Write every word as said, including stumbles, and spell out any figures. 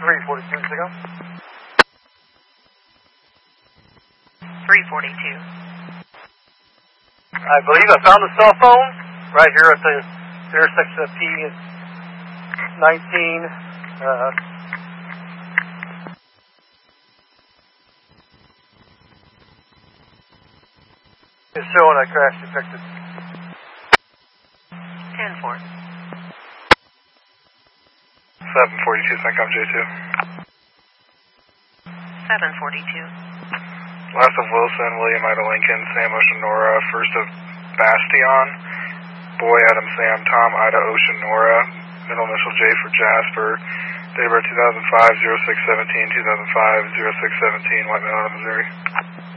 three forty-two, signal. three forty-two. I believe I found the cell phone right here at the intersection of P nineteen. Uh, it's showing I crash detected. ten four. seven forty-two, Syncom J two. seven forty-two. Last of Wilson, William Ida Lincoln, Sam Ocean Nora, first of Bastion, Boy Adam Sam, Tom Ida Ocean Nora, middle initial J for Jasper, date of birth two thousand five, oh six seventeen, two thousand five, oh six seventeen, White Mountain, Missouri.